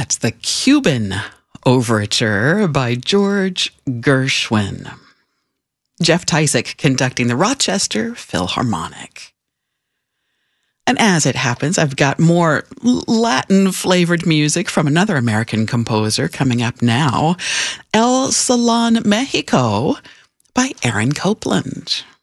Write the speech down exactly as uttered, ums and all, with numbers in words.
That's the Cuban Overture by George Gershwin. Jeff Tysick conducting the Rochester Philharmonic. And as it happens, I've got more Latin-flavored music from another American composer coming up now, El Salon Mexico by Aaron Copland.